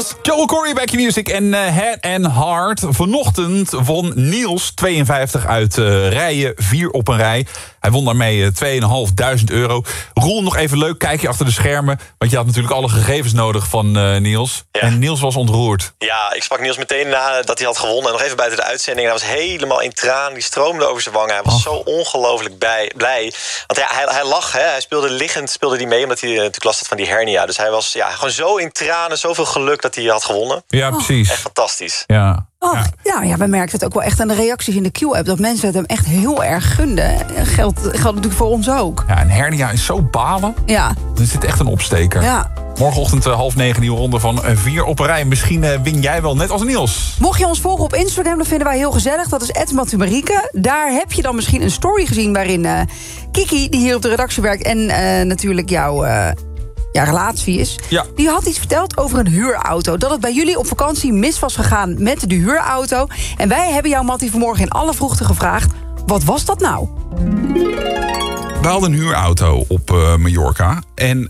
Joel Corey bij Q-Music en Head and Heart. Vanochtend won Niels 52 uit rijen, 4 op een rij. Hij won daarmee €2.500. Roel, nog even leuk kijkje achter de schermen. Want je had natuurlijk alle gegevens nodig van Niels. Ja. En Niels was ontroerd. Ja, ik sprak Niels meteen na dat hij had gewonnen. En nog even buiten de uitzending. Hij was helemaal in tranen. Die stroomde over zijn wangen. Hij was zo ongelooflijk blij. Want ja, hij lag. Hè. Hij speelde liggend mee. Omdat hij natuurlijk last had van die hernia. Dus hij was gewoon zo in tranen. Zoveel geluk dat hij had gewonnen. Ja, precies. Echt fantastisch. Ja. Ja, we merken het ook wel echt aan de reacties in de Q-app... dat mensen het hem echt heel erg gunden. Geldt natuurlijk voor ons ook. Ja, een hernia is zo balen. Ja. Dan is dit echt een opsteker. Ja. Morgenochtend 8:30 nieuwe ronde van 4 op een rij. Misschien win jij wel, net als Niels. Mocht je ons volgen op Instagram, dat vinden wij heel gezellig. Dat is @Mathumarieke. Daar heb je dan misschien een story gezien... waarin Kiki, die hier op de redactie werkt... en natuurlijk jouw... relatie is. Ja. Die had iets verteld over een huurauto. Dat het bij jullie op vakantie mis was gegaan met de huurauto. En wij hebben jou, Mattie, vanmorgen in alle vroegte gevraagd... wat was dat nou? We hadden een huurauto op Mallorca. En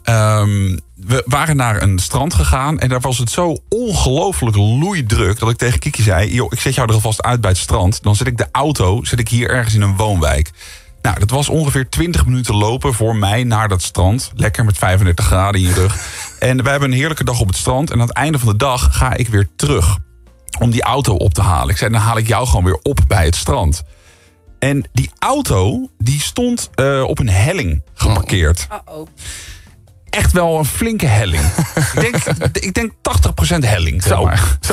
we waren naar een strand gegaan. En daar was het zo ongelooflijk loeidruk... dat ik tegen Kiki zei... joh, ik zet jou er alvast uit bij het strand. Dan zet ik de auto hier ergens in een woonwijk. Nou, dat was ongeveer 20 minuten lopen voor mij naar dat strand. Lekker met 35 graden in je rug. En wij hebben een heerlijke dag op het strand. En aan het einde van de dag ga ik weer terug om die auto op te halen. Ik zei, dan haal ik jou gewoon weer op bij het strand. En die auto, die stond op een helling geparkeerd. Uh-oh. Echt wel een flinke helling. ik denk 80% helling. Zo,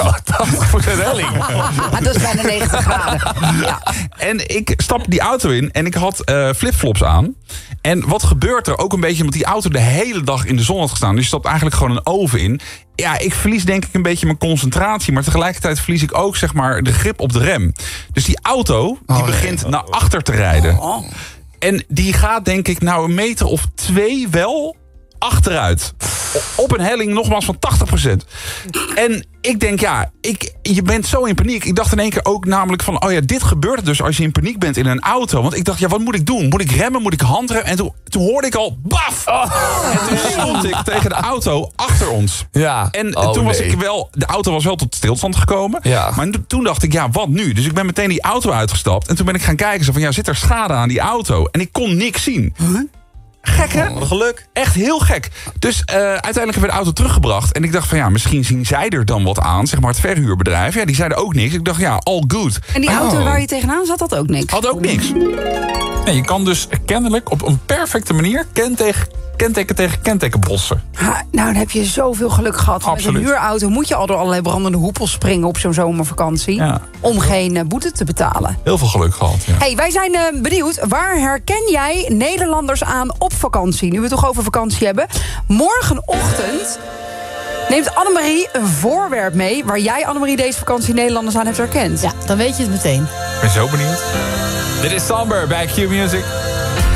80% helling. Dat is bijna 90 graden. Ja. En ik stap die auto in en ik had flipflops aan. En wat gebeurt er? Ook een beetje omdat die auto de hele dag in de zon had gestaan. Dus je stapt eigenlijk gewoon een oven in. Ja, ik verlies denk ik een beetje mijn concentratie. Maar tegelijkertijd verlies ik ook zeg maar de grip op de rem. Dus die auto die begint naar achter te rijden. En die gaat denk ik nou 1 meter of 2 wel... achteruit. Op een helling nogmaals van 80%. En ik denk, je bent zo in paniek. Ik dacht in één keer ook namelijk van... oh ja, dit gebeurt dus als je in paniek bent in een auto. Want ik dacht, wat moet ik doen? Moet ik remmen? Moet ik handremmen? En toen hoorde ik al, baf! En toen stond ik tegen de auto achter ons. Ja. En toen was ik wel... de auto was wel tot stilstand gekomen. Ja. Maar toen dacht ik, wat nu? Dus ik ben meteen die auto uitgestapt. En toen ben ik gaan kijken. Zo van, zit er schade aan die auto? En ik kon niks zien. Gek, hè? Wat een geluk. Echt heel gek. Dus uiteindelijk hebben we de auto teruggebracht. En ik dacht van misschien zien zij er dan wat aan. Zeg maar het verhuurbedrijf. Ja, die zeiden ook niks. Ik dacht all good. En die auto waar je tegenaan zat, had ook niks? Had ook niks. Nee, je kan dus kennelijk op een perfecte manier kenteken tegen kenteken bossen. Nou, dan heb je zoveel geluk gehad. Absoluut. Met een huurauto moet je al door allerlei brandende hoepels springen op zo'n zomervakantie. Ja. Om geen boete te betalen. Heel veel geluk gehad, ja. Hey, wij zijn benieuwd. Waar herken jij Nederlanders aan op vakantie? Nu we het toch over vakantie hebben. Morgenochtend neemt Annemarie een voorwerp mee... waar jij, Annemarie, deze vakantie Nederlanders aan hebt herkend. Ja, dan weet je het meteen. Ik ben zo benieuwd. Dit is Samber bij Q-Music.